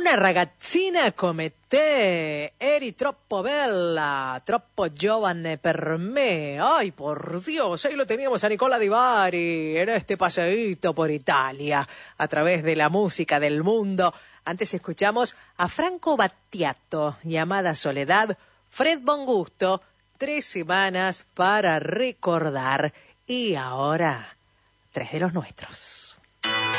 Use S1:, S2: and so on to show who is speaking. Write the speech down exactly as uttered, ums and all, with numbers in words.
S1: Buona ragazzina come te, eri troppo bella, troppo giovane per me. Ay, por Dios, ahí lo teníamos a Nicola Di Bari en este paseíto por Italia, a través de la música del mundo. Antes escuchamos a Franco Battiato, llamada Soledad, Fred Bongusto, Tres semanas para recordar. Y ahora, tres de los nuestros.